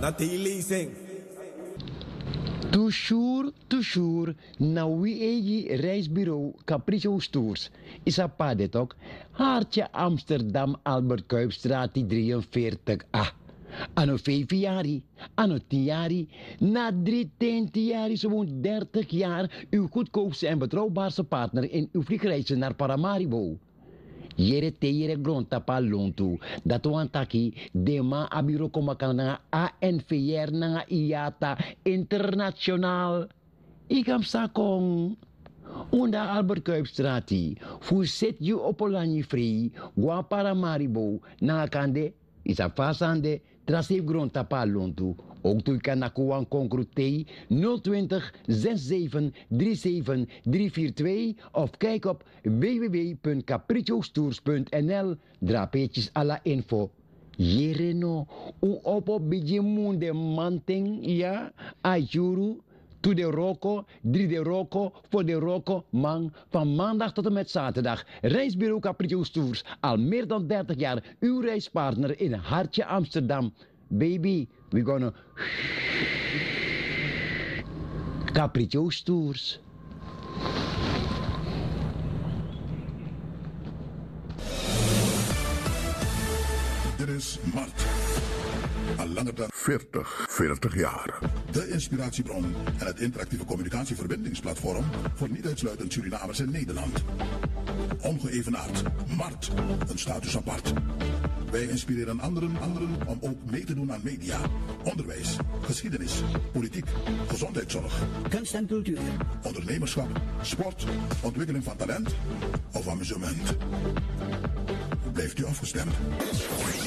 dat die lezing. Toujours, na wie egi reisbureau Capriccio Tours. Is a padet ook. Hartje Amsterdam, Albert Kuipstraat 43. Anno 5 jaar, anno 10 jaar, na 10 jaar, zo'n 30 jaar, uw goedkoopste en betrouwbaarste partner in uw vliegreizen naar Paramaribo. Jere te jere grondtapa lontu. Dat wantaki de ma abiro komakan na ANVR na IATA internationaal. Ik am sakong. Onda Albert Kuipstrati. Fuset you opolani free. Gua Paramaribo. Na kande. Isa fasande. Trasif grondtapa lontu. Ook tu kan nakuan concrutei 020 67 37 342 of kijk op www.capricciostours.nl. Drapeetjes à la info. Jereno, u opo biji munde manting, ja, ajuru, to de roko, 3 de roko, voor de roko, man, van maandag tot en met zaterdag. Reisbureau Capriccio Tours, al meer dan 30 jaar, uw reispartner in Hartje Amsterdam. Baby, we gonna Capriccio Tours. Dit is Mart. Al langer dan 40 jaar. De inspiratiebron en het interactieve communicatieverbindingsplatform voor niet uitsluitend Surinamers in Nederland. Ongeëvenaard. Mart. Een status apart. Wij inspireren anderen om ook mee te doen aan media, onderwijs, geschiedenis, politiek, gezondheidszorg, kunst en cultuur, ondernemerschap, sport, ontwikkeling van talent of amusement. Blijft u afgestemd?